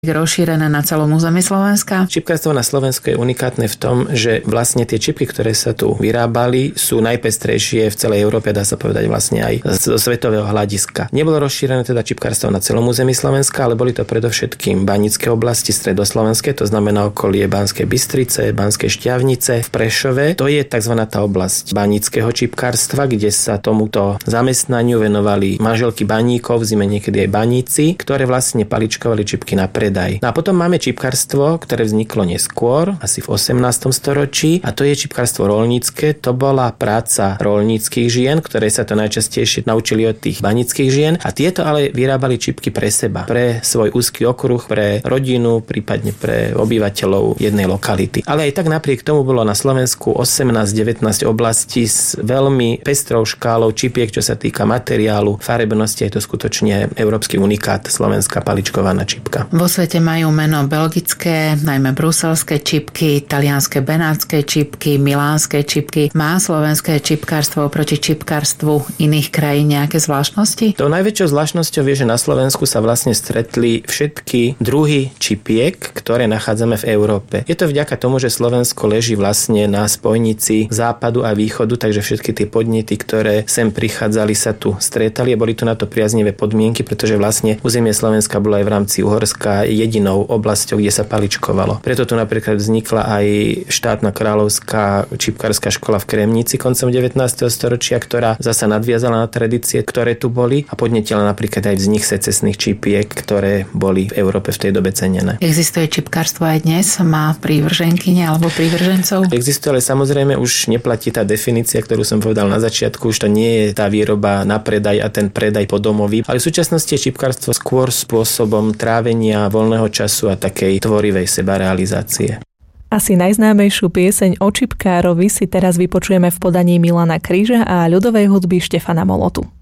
rozšírené na celom území Slovenska? Čipkárstvo na Slovensku je unikátne v tom, že vlastne tie čipky, ktoré sa tu vyrábali, sú najpestrejšie v celej Európe, dá sa povedať vlastne aj zo svetového hľadiska. Nebolo rozšírené teda čipkárstvo na celom území Slovenska, ale boli to predovšetkým banícke oblasti stredoslovenské, to znamená okolie Banskej Bystrice, Banskej Štiavnice, v Prešove. To je tzv. Tá oblasť baníckeho čipkárstva, kde sa tomuto zamestnaniu venovali manželky baníkov, v zime niekedy aj baníci, ktoré vlastne paličkovali čipky na predaj. No a potom máme čipkárstvo, ktoré vzniklo neskôr, asi v 18. storočí, a to je čipkárstvo roľnícke. To bola práca roľníckych žien, ktoré sa to najčastejšie naučili od tých baníckych žien, a tieto ale vyrábali čipky pre seba, pre svoj úzky okruh, pre rodinu, prípadne pre obyvateľov jednej lokality. Ale aj tak napriek tomu bolo na Slovensku 18-19 oblastí s veľmi pestrou škálou čipiek, čo sa týka materiálu, farebnosti. Je to skutočne európsky unikát, slovenská paličkovaná čipka. Vo svete majú meno belgické, najmä bruselské čipky, talianske benátske čipky, milánske čipky. Má slovenské čipkárstvo oproti čipkárstvu iných krajín nejaké zvláštnosti? Tou najväčšou zvláštnosťou je, že na Slovensku sa vlastne stretli všetky druhy čipiek, ktoré nachádzame v Európe. Je to vďaka tomu, že Slovensko leží vlastne na spojnici západu a východu, takže všetky tie podnety, ktoré sem prichádzali, sa tu stretali a boli tu na to priaznivé podmienky, pretože vlastne územie Slovenska bolo aj v rámci Uhorska jedinou oblasťou, kde sa paličkovalo. Preto tu napríklad vznikla aj štátna kráľovská čipkárska škola v Kremnici koncom 19. storočia, ktorá zasa nadviazala na tradície, ktoré tu boli, a podnietila napríklad aj vznik secesných čipiek, ktoré boli v Európe v tej dobe cenené. Existuje čipkárstvo aj dnes? Má prívrženkyne alebo prívržencov? Existuje, ale samozrejme už neplatí tá definícia, ktorú som povedal na začiatku. Už to nie je tá výroba na predaj a ten predaj podomový, ale v súčasnosti je čipkárstvo skôr spôsobom trávenia voľného času a takej tvorivej sebarealizácie. Asi najznámejšiu pieseň o čipkárovi si teraz vypočujeme v podaní Milana Kríža a ľudovej hudby Štefana Molotu.